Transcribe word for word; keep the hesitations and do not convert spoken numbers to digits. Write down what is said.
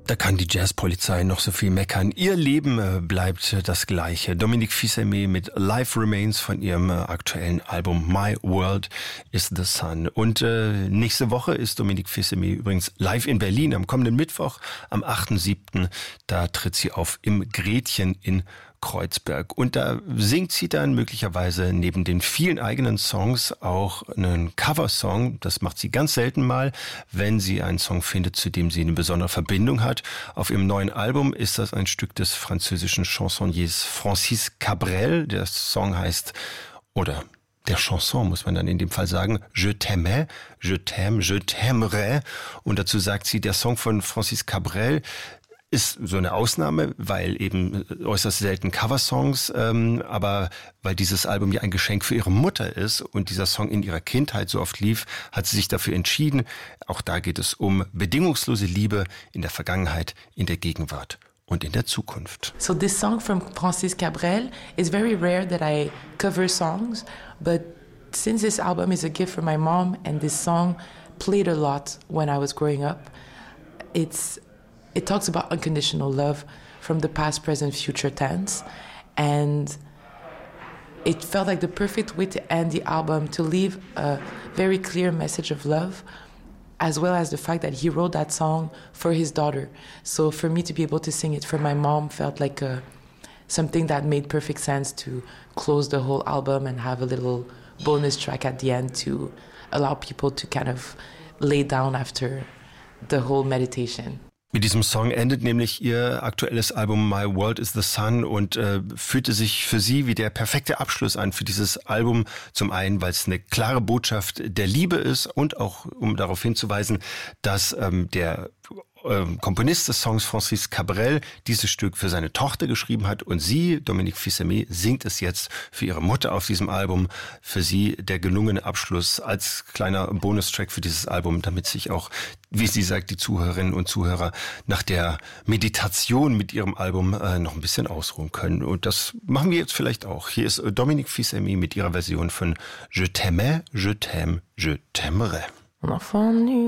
Da kann die Jazzpolizei noch so viel meckern. Ihr Leben bleibt das Gleiche. Dominique Fils-Aimé mit Life Remains von ihrem aktuellen Album My World is the Sun. Und äh, nächste Woche ist Dominique Fils-Aimé übrigens live in Berlin am kommenden Mittwoch, am achten siebten Da tritt sie auf im Gretchen in Kreuzberg. Und da singt sie dann möglicherweise neben den vielen eigenen Songs auch einen Coversong. Das macht sie ganz selten mal, wenn sie einen Song findet, zu dem sie eine besondere Verbindung hat. Auf ihrem neuen Album ist das ein Stück des französischen Chansonniers Francis Cabrel. Der Song heißt, oder der Chanson muss man dann in dem Fall sagen, Je t'aimais, je t'aime, je t'aimerais. Und dazu sagt sie, der Song von Francis Cabrel ist so eine Ausnahme, weil eben äußerst selten Coversongs, ähm, aber weil dieses Album ja ein Geschenk für ihre Mutter ist und dieser Song in ihrer Kindheit so oft lief, hat sie sich dafür entschieden. Auch da geht es um bedingungslose Liebe in der Vergangenheit, in der Gegenwart und in der Zukunft. So this song from Francis Cabrel is very rare that I cover songs, but since this album is a gift from my mom and this song played a lot when I was growing up, it's It talks about unconditional love from the past, present, future tense. And it felt like the perfect way to end the album, to leave a very clear message of love, as well as the fact that he wrote that song for his daughter. So for me to be able to sing it for my mom felt like a, something that made perfect sense to close the whole album and have a little bonus track at the end to allow people to kind of lay down after the whole meditation. Mit diesem Song endet nämlich ihr aktuelles Album My World is the Sun und äh, fühlte sich für sie wie der perfekte Abschluss an für dieses Album. Zum einen, weil es eine klare Botschaft der Liebe ist und auch um darauf hinzuweisen, dass ähm, der Komponist des Songs Francis Cabrel dieses Stück für seine Tochter geschrieben hat und sie, Dominique Fils-Aimé, singt es jetzt für ihre Mutter auf diesem Album. Für sie der gelungene Abschluss als kleiner Bonustrack für dieses Album, damit sich auch, wie sie sagt, die Zuhörerinnen und Zuhörer nach der Meditation mit ihrem Album äh, noch ein bisschen ausruhen können. Und das machen wir jetzt vielleicht auch. Hier ist Dominique Fils-Aimé mit ihrer Version von Je t'aimais, je t'aime, je t'aimerais. Mon enfant nu